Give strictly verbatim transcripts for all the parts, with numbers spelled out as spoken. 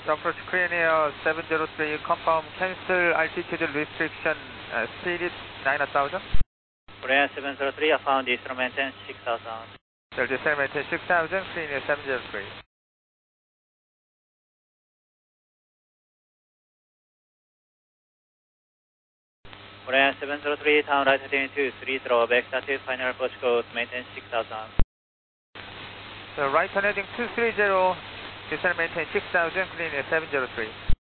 approach Korean Air seven zero three, confirm cancel altitude restriction, uh, speed nine thousand. Korean seven zero three, affirm descent maintain six thousand. So descent maintain six thousand, Korean Air seven zero three. Korean seven zero three, turn right heading to three zero, back to final approach code, maintain six thousand. So right turn heading two three zero, descent maintain six thousand, Korean Air seven zero three.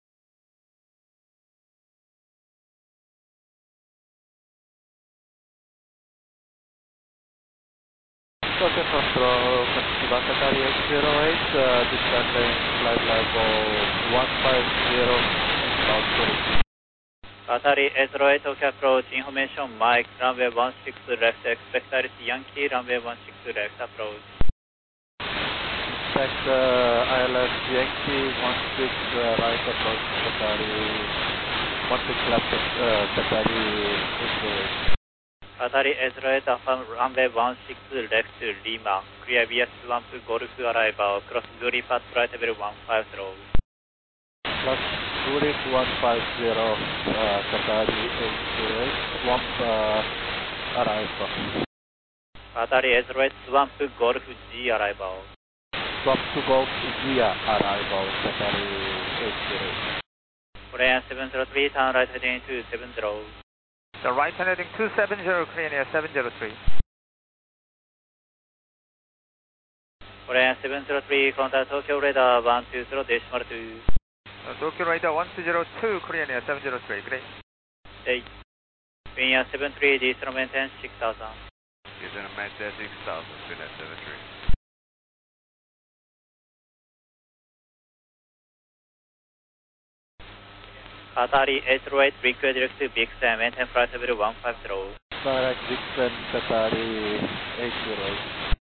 Tokyo Control, Katsuba Qatari eight zero eight, uh, descending flight level one five zero, about thirty. Qatari eight zero eight, Tokyo approach, information Mike, runway one six left, expect Iris Yankee, runway one six left, approach. Expect uh, I L S Yankee one six uh, right approach, Qatari one six left, uh, Qatari eight zero eight. Qatari eight zero eight, affirm runway one six left to Lima, clear V S Swamp Golf arrival, cross Zuri path flight level one five zero. Plus Zurich one five zero, uh, Qatari eight zero eight, Swamp uh, arrival. Qatari eight zero eight, Swamp Golf G arrival. Swamp to Golf Zia arrival, Qatari eight zero eight. Korean seven zero three, turn right heading to seven zero. So right turn heading two seven zero, Korean Air seven zero three. Korean seven zero three, contact Tokyo radar one two zero decimal two. Uh, Tokyo radar one two zero two, Korean Air seven zero three, great. Stay. Korean Air seven three, descent maintain six thousand. Descent maintain six thousand, Korean Air seven three. Qatari eight zero eight, request direct to Bixen, maintain flight level one five zero. Direct Dixon, Qatari eight zero eight.